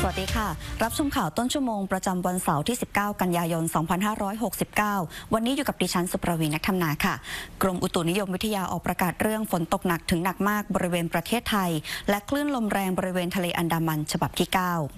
สวัสดีค่ะรับชมข่าวต้นชั่วโมงประจำวันเสาร์ที่ 19 กันยายน 2569 วันนี้อยู่กับดิฉันสุประวีนักธรรมนาค่ะกรมอุตุนิยมวิทยาออกประกาศเรื่องฝนตกหนักถึงหนักมากบริเวณประเทศไทยและคลื่นลมแรงบริเวณทะเลอันดามันฉบับที่ 9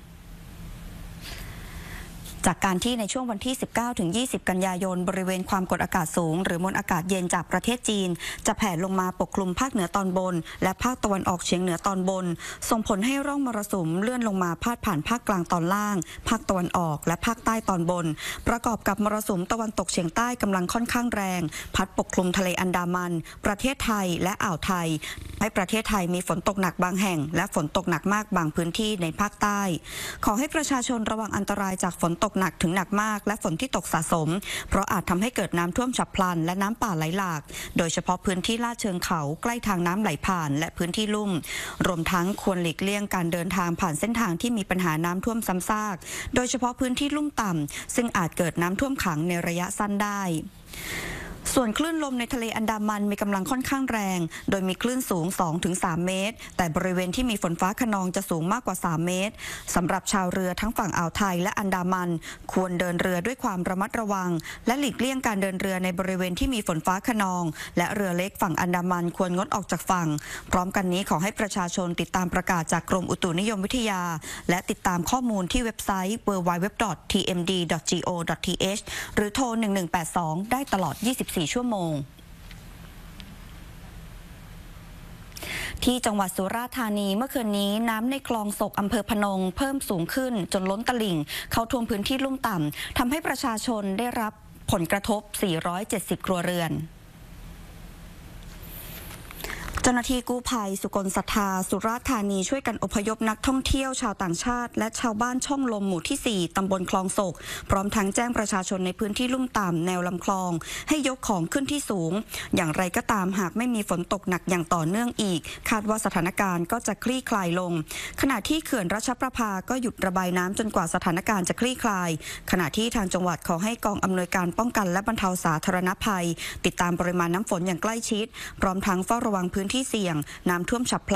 จากการที่ในช่วงวันที่ 19 ถึง 20 กันยายนบริเวณความกดอากาศสูงหรือมวลอากาศเย็นจากประเทศจีนจะแผ่ลงมาปกคลุมภาคเหนือตอนบนและภาคตะวันออกเฉียงเหนือตอนบนส่งผลให้ร่องมรสุมเลื่อนลงมาพาดผ่านภาคกลางตอนล่างภาคตะวันออกและภาคใต้ตอนบนประกอบกับมรสุมตะวันตกเฉียงใต้กำลังค่อนข้างแรงพัดปกคลุมทะเลอันดามันประเทศไทยและอ่าวไทยให้ประเทศไทยมีฝนตกหนักบางแห่งและฝนตกหนักมากบางพื้นที่ในภาคใต้ขอให้ประชาชนระวังอันตรายจากฝนตกหนักถึงหนักมากและฝนที่ตกสะสมเพราะอาจทำให้เกิดน้ำท่วมฉับพลันและน้ำป่าไหลหลากโดยเฉพาะพื้นที่ลาดเชิงเขาใกล้ทางน้ำไหลผ่านและพื้นที่ลุ่มรวมทั้งควรหลีกเลี่ยงการเดินทางผ่านเส้นทางที่มีปัญหาน้ำท่วมซ้ำซากโดยเฉพาะพื้นที่ลุ่มต่ำซึ่งอาจเกิดน้ำท่วมขังในระยะสั้นได้ส่วนคลื่นลมในทะเลอันดามันมีกำลังค่อนข้างแรงโดยมีคลื่นสูง 2-3 เมตรแต่บริเวณที่มีฝนฟ้าคะนองจะสูงมากกว่า 3 เมตรสำหรับชาวเรือทั้งฝั่งอ่าวไทยและอันดามันควรเดินเรือด้วยความระมัดระวังและหลีกเลี่ยงการเดินเรือในบริเวณที่มีฝนฟ้าคะนองและเรือเล็กฝั่งอันดามันควรงดออกจากฝั่งพร้อมกันนี้ขอให้ประชาชนติดตามประกาศจากกรมอุตุนิยมวิทยาและติดตามข้อมูลที่เว็บไซต์ www.tmd.go.th หรือโทร 1182 ได้ตลอด 24 ชั่วโมงที่จังหวัดสุราษฎร์ธานีเมื่อคืนนี้น้ำในคลองศกอำเภอพนงเพิ่มสูงขึ้นจนล้นตลิ่งเข้าท่วมพื้นที่ลุ่มต่ำทำให้ประชาชนได้รับผลกระทบ 470 ครัวเรือนเจ้าหน้าที่กู้ภัยสุกลศรัทธาสุราษฎร์ธานีช่วยกันอพยพนักท่องเที่ยวชาวต่างชาติและชาวบ้านช่องลมหมู่ที่ 4 ตำบลคลองศกพร้อมทั้งแจ้งประชาชนในพื้นที่ลุ่มต่ำแนวลำคลองให้ยกของขึ้นที่สูงอย่างไรก็ตามหากไม่มีฝนตกหนักอย่างต่อเนื่องอีกคาดว่าสถานการณ์ก็จะคลี่คลายลงขณะที่เขื่อนราชประภาก็หยุดระบายน้ำจนกว่าสถานการณ์จะคลี่คลายขณะที่ทางจังหวัดขอให้กองอำนวยการป้องกันและบรรเทาสาธารณภัยติดตามปริมาณน้ำฝนอย่างใกล้ชิดพร้อมทั้งเฝ้าระวังพื้นที่เสี่ยงน้ำท่วมฉับพลัน